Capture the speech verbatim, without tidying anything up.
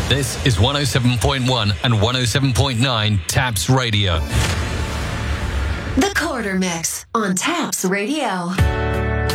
This is one oh seven point one and one oh seven point nine Taps Radio. The Quarter Mix on Taps Radio.